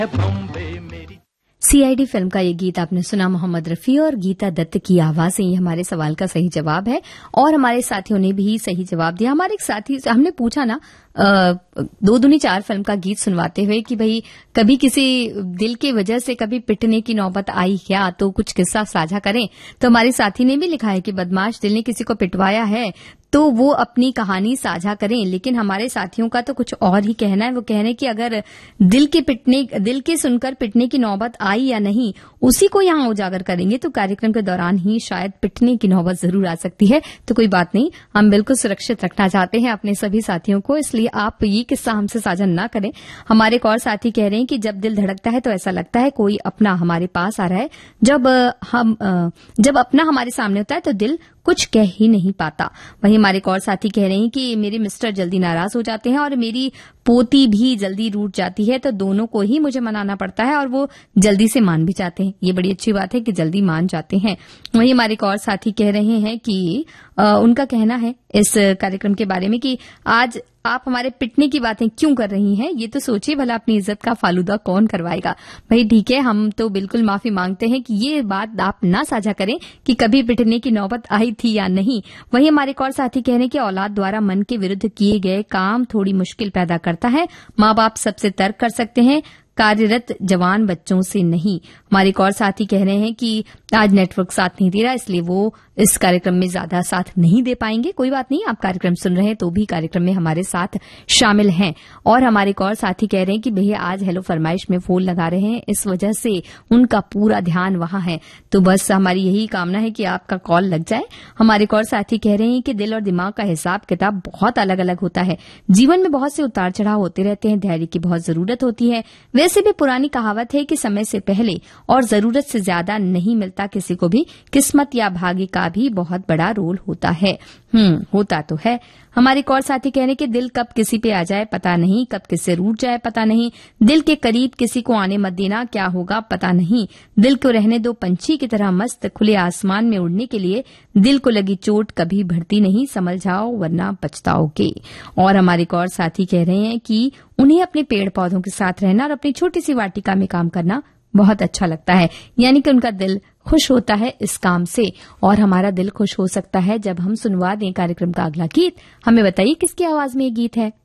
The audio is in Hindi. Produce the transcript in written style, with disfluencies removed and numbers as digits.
सीआईडी फिल्म का ये गीत आपने सुना। मोहम्मद रफी और गीता दत्त की आवाज से ये हमारे सवाल का सही जवाब है और हमारे साथियों ने भी सही जवाब दिया। हमारे एक साथी हमने पूछा ना 2 दूनी 4 फिल्म का गीत सुनवाते हुए कि भाई कभी किसी दिल की वजह से कभी पिटने की नौबत आई क्या, तो कुछ किस्सा साझा करें। तो हमारे साथी ने भी लिखा है कि बदमाश दिल ने किसी को पिटवाया है तो वो अपनी कहानी साझा करें। लेकिन हमारे साथियों का तो कुछ और ही कहना है। वो कह रहे हैं कि अगर दिल के सुनकर पिटने की नौबत आई या नहीं, उसी को यहाँ उजागर करेंगे तो कार्यक्रम के दौरान ही शायद पिटने की नौबत जरूर आ सकती है। तो कोई बात नहीं, हम बिल्कुल सुरक्षित रखना चाहते हैं अपने सभी साथियों को, इसलिए आप ये किस्सा हमसे साझा न करें। हमारे एक और साथी कह रहे हैं कि जब दिल धड़कता है तो ऐसा लगता है कोई अपना हमारे पास आ रहा है। जब अपना हमारे सामने होता है तो दिल कुछ कह ही नहीं पाता। वहीं हमारे एक और साथी कह रहे हैं कि मेरे मिस्टर जल्दी नाराज हो जाते हैं और मेरी पोती भी जल्दी रूठ जाती है, तो दोनों को ही मुझे मनाना पड़ता है और वो जल्दी से मान भी जाते हैं। ये बड़ी अच्छी बात है कि जल्दी मान जाते हैं। वहीं हमारे एक और साथी कह रहे हैं कि उनका कहना है इस कार्यक्रम के बारे में कि आज आप हमारे पिटने की बातें क्यों कर रही हैं, ये तो सोचिए भला अपनी इज्जत का फालूदा कौन करवाएगा। भाई ठीक है, हम तो बिल्कुल माफी मांगते हैं कि ये बात आप ना साझा करें कि कभी पिटने की नौबत आई थी या नहीं। वहीं हमारे एक और साथी कह रहे हैं कि औलाद द्वारा मन के विरुद्ध किए गए काम थोड़ी मुश्किल पैदा करता है। माँ बाप सबसे तर्क कर सकते हैं, कार्यरत जवान बच्चों से नहीं। हमारे एक और साथी कह रहे हैं कि आज नेटवर्क साथ नहीं दे रहा, इसलिए वो इस कार्यक्रम में ज्यादा साथ नहीं दे पाएंगे। कोई बात नहीं, आप कार्यक्रम सुन रहे हैं तो भी कार्यक्रम में हमारे साथ शामिल हैं। और हमारे एक और साथी कह रहे हैं कि भैया आज हेलो फरमाइश में फोन लगा रहे हैं, इस वजह से उनका पूरा ध्यान वहां है। तो बस हमारी यही कामना है कि आपका कॉल लग जाए। हमारे एक और साथी कह रहे हैं कि दिल और दिमाग का हिसाब किताब बहुत अलग अलग होता है। जीवन में बहुत से उतार चढ़ाव होते रहते हैं, धैर्य की बहुत जरूरत होती है। वैसे भी पुरानी कहावत है कि समय से पहले और जरूरत से ज्यादा नहीं मिलता किसी को भी। किस्मत या भाग्य का भी बहुत बड़ा रोल होता है। होता तो है। हमारे एक और साथी कह रहे हैं कि दिल कब किसी पे आ जाए पता नहीं, कब किससे रूठ जाए पता नहीं। दिल के करीब किसी को आने मत देना, क्या होगा पता नहीं। दिल को रहने दो पंछी की तरह मस्त, खुले आसमान में उड़ने के लिए दिल को लगी चोट कभी भरती नहीं, संभल जाओ वरना पछताओगे। और हमारे एक और साथी कह रहे हैं कि उन्हें अपने पेड़ पौधों के साथ रहना और अपनी छोटी सी वाटिका में काम करना बहुत अच्छा लगता है। यानी कि उनका दिल खुश होता है इस काम से। और हमारा दिल खुश हो सकता है जब हम सुनवा दें कार्यक्रम का अगला गीत। हमें बताइए किसकी आवाज में ये गीत है।